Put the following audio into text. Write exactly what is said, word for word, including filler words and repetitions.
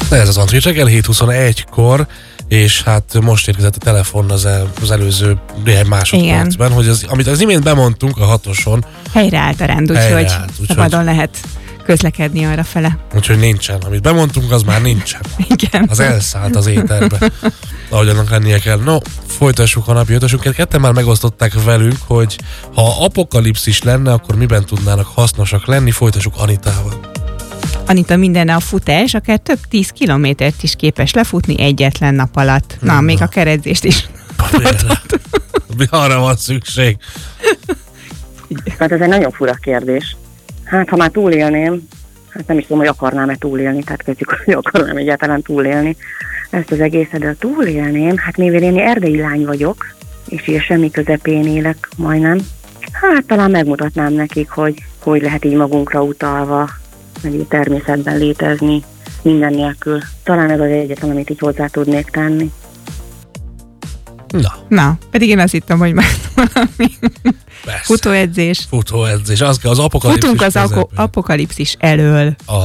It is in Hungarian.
Ez az Andrés reggel hét huszonegykor, és hát most érkezett a telefon az, el, az előző néhány másodpercben, hogy az, amit az imént bemondtunk a hatoson. Helyreállt a rend, úgyhogy úgy, szabadon lehet közlekedni arra fele. Úgyhogy nincsen. Amit bemondtunk, az már nincsen. Igen. Az elszállt az éterbe. Ahogy annak lennie kell. No, folytassuk a napi ötösünket. Ketten már megosztották velünk, hogy ha apokalipszis lenne, akkor miben tudnának hasznosak lenni. Folytassuk Anitával. Anita mindenne a futás, akár több tíz kilométert is képes lefutni egyetlen nap alatt. Na, Na. még a keredzést is. Mi arra van szükség? Hát ez egy nagyon fura kérdés. Hát, ha már túlélném, hát nem is tudom, hogy akarnám-e túlélni, tehát kezdjük, hogy akarnám egyáltalán túlélni ezt az egészet, de túlélném, hát mivel én erdei lány vagyok, és ilyen semmi közepén élek majdnem, hát talán megmutatnám nekik, hogy hogy lehet így magunkra utalva, meg így természetben létezni minden nélkül. Talán ez az egyetlen, amit így hozzá tudnék tenni. Na. Na, pedig én azt hittem, hogy már valami futóedzés. Futóedzés, az kell az apokalipszis. Futunk az apokalipszis elől. A